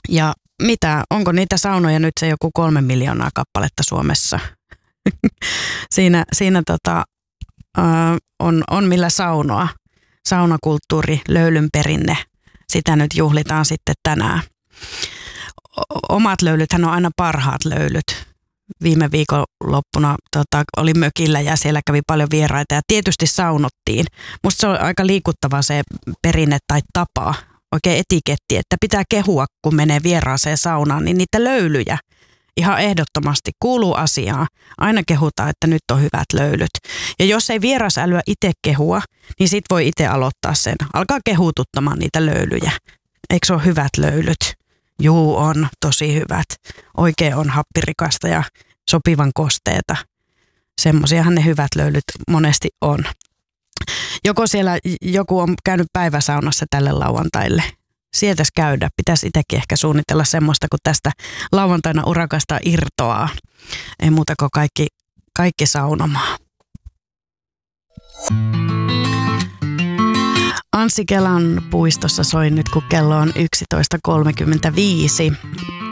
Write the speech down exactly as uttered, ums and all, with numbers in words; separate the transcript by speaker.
Speaker 1: Ja mitä, onko niitä saunoja nyt se joku kolme miljoonaa kappaletta Suomessa? siinä siinä tota, ö, on, on millä saunoa. Saunakulttuuri, löylyn perinne, sitä nyt juhlitaan sitten tänään. Omat löylythän on aina parhaat löylyt. Viime viikonloppuna tota, oli mökillä ja siellä kävi paljon vieraita ja tietysti saunottiin. Musta se on aika liikuttava se perinne tai tapa, oikein etiketti, että pitää kehua, kun menee vieraaseen saunaan, niin niitä löylyjä ihan ehdottomasti kuuluu asiaan. Aina kehutaan, että nyt on hyvät löylyt. Ja jos ei vieras älyä itse kehua, niin sit voi itse aloittaa sen. Alkaa kehututtamaan niitä löylyjä. Eikö se ole hyvät löylyt? Juu, on tosi hyvät. Oikein on happirikasta ja sopivan kosteeta. Semmoisiahan ne hyvät löylyt monesti on. Joko siellä joku on käynyt päiväsaunassa tälle lauantaille. Sietäisi käydä. Pitäisi itsekin ehkä suunnitella semmoista, kun tästä lauantaina urakasta irtoaa. Ei muuta kuin kaikki, kaikki saunomaan. Anssi Kelan puistossa soi nyt, kun kello on yksitoista kolmekymmentäviisi.